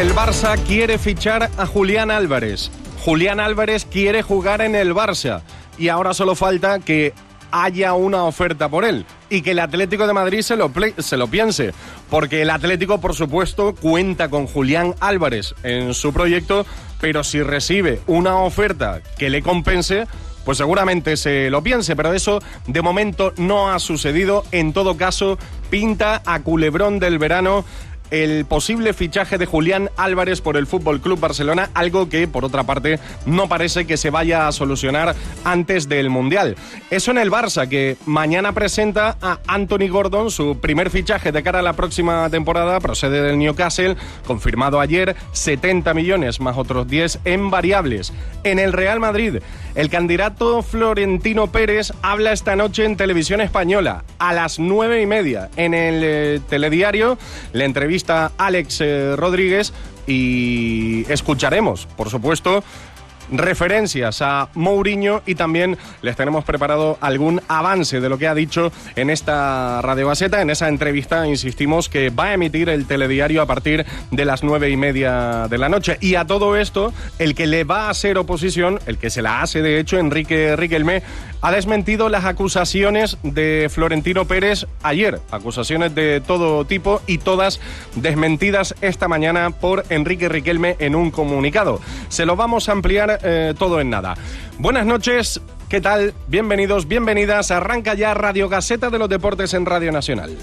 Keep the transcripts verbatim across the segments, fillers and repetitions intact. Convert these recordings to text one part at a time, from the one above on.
El Barça quiere fichar a Julián Álvarez. Julián Álvarez quiere jugar en el Barça y ahora solo falta que haya una oferta por él y que el Atlético de Madrid se lo, ple- se lo piense, porque el Atlético, por supuesto, cuenta con Julián Álvarez en su proyecto, pero si recibe una oferta que le compense, pues seguramente se lo piense, pero eso de momento no ha sucedido. En todo caso, pinta a culebrón del verano el posible fichaje de Julián Álvarez por el F C Barcelona, algo que, por otra parte, no parece que se vaya a solucionar antes del Mundial. Eso en el Barça, que mañana presenta a Anthony Gordon, su primer fichaje de cara a la próxima temporada, procede del Newcastle, confirmado ayer, setenta millones más otros diez en variables. En el Real Madrid, el candidato Florentino Pérez habla esta noche en Televisión Española, a las nueve y media. En el eh, telediario le entrevista Alex eh, Rodríguez y escucharemos, por supuesto, referencias a Mourinho y también les tenemos preparado algún avance de lo que ha dicho en esta Radio Gaceta, en esa entrevista, insistimos, que va a emitir el telediario a partir de las nueve y media de la noche. Y a todo esto, el que le va a hacer oposición, el que se la hace de hecho, Enrique Riquelme, ha desmentido las acusaciones de Florentino Pérez ayer, acusaciones de todo tipo y todas desmentidas esta mañana por Enrique Riquelme en un comunicado. Se lo vamos a ampliar eh, todo en nada. Buenas noches, ¿qué tal? Bienvenidos, bienvenidas. Arranca ya Radio Gaceta de los Deportes en Radio Nacional.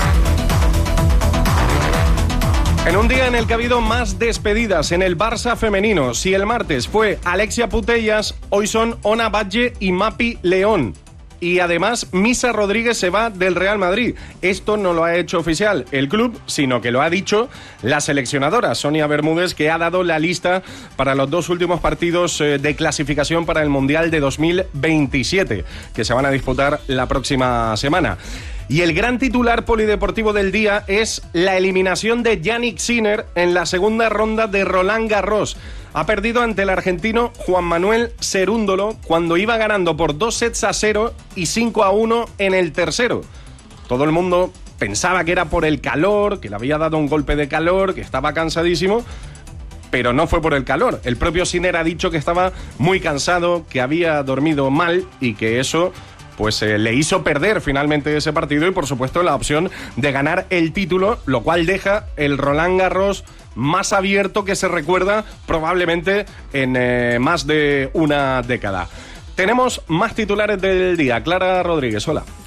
En un día en el que ha habido más despedidas en el Barça femenino. Si el martes fue Alexia Putellas, hoy son Ona Batlle y Mapi León. Y además, Misa Rodríguez se va del Real Madrid. Esto no lo ha hecho oficial el club, sino que lo ha dicho la seleccionadora, Sonia Bermúdez, que ha dado la lista para los dos últimos partidos de clasificación para el Mundial de dos mil veintisiete, que se van a disputar la próxima semana. Y el gran titular polideportivo del día es la eliminación de Yannick Sinner en la segunda ronda de Roland Garros. Ha perdido ante el argentino Juan Manuel Cerúndolo cuando iba ganando por dos sets a cero y cinco a uno en el tercero. Todo el mundo pensaba que era por el calor, que le había dado un golpe de calor, que estaba cansadísimo, pero no fue por el calor. El propio Sinner ha dicho que estaba muy cansado, que había dormido mal y que eso pues eh, le hizo perder finalmente ese partido y, por supuesto, la opción de ganar el título, lo cual deja el Roland Garros más abierto que se recuerda probablemente en eh, más de una década. Tenemos más titulares del día. Clara Rodríguez, hola.